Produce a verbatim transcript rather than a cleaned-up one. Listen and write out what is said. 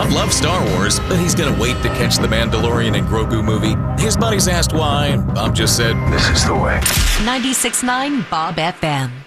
Bob loves Star Wars, but he's gonna wait to catch the Mandalorian and Grogu movie. His buddies asked why, and Bob just said, This is the way. ninety-six point nine Bob F M.